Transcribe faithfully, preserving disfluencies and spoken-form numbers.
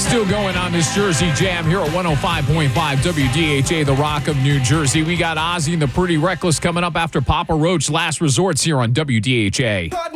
Still going on this Jersey Jam here at one oh five point five W D H A, the Rock of New Jersey. We got Ozzy and the Pretty Reckless coming up after Papa Roach Last Resorts here on W D H A.